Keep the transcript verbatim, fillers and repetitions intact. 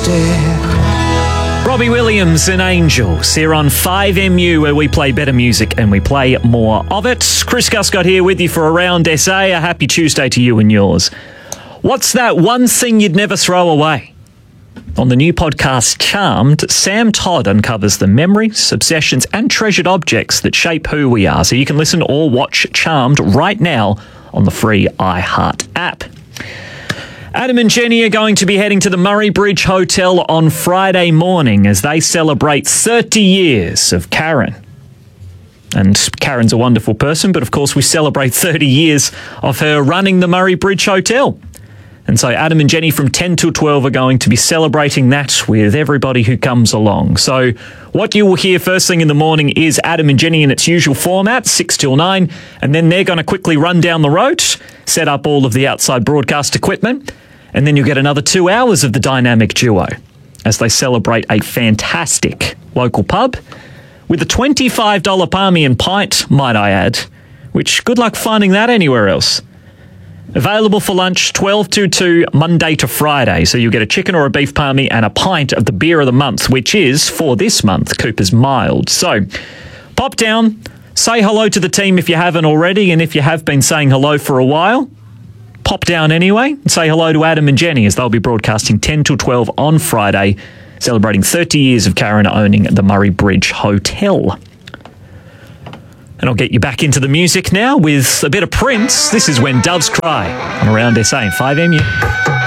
stare. Robbie Williams and Angels here on five M U, where we play better music and we play more of it. Chris Guscott here with you for Around S A. A happy Tuesday to you and yours. What's that one thing you'd never throw away? On the new podcast Charmed, Sam Todd uncovers the memories, obsessions and treasured objects that shape who we are. So you can listen or watch Charmed right now on the free iHeart app. Adam and Jenny are going to be heading to the Murray Bridge Hotel on Friday morning as they celebrate thirty years of Karen. And Karen's a wonderful person, but of course we celebrate thirty years of her running the Murray Bridge Hotel. And so Adam and Jenny from ten till twelve are going to be celebrating that with everybody who comes along. So what you will hear first thing in the morning is Adam and Jenny in its usual format, six till nine, and then they're going to quickly run down the road, set up all of the outside broadcast equipment, and then you'll get another two hours of the dynamic duo as they celebrate a fantastic local pub with a twenty-five dollars palmy and pint, might I add, which good luck finding that anywhere else. Available for lunch twelve to two, Monday to Friday. So you'll get a chicken or a beef palmy and a pint of the beer of the month, which is, for this month, Cooper's Mild. So pop down, say hello to the team if you haven't already, and if you have been saying hello for a while, pop down anyway and say hello to Adam and Jenny as they'll be broadcasting ten till twelve on Friday, celebrating thirty years of Karen owning the Murray Bridge Hotel. And I'll get you back into the music now with a bit of Prince. This is When Doves Cry on Around S A and five M U.